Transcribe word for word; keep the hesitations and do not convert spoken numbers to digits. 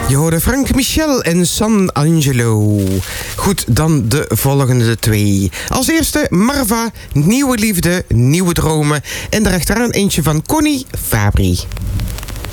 Je hoorde Frank Michel en San Angelo. Goed, dan de volgende twee. Als eerste Marva, Nieuwe Liefde, Nieuwe Dromen. En daarachteraan eentje van Connie Fabri.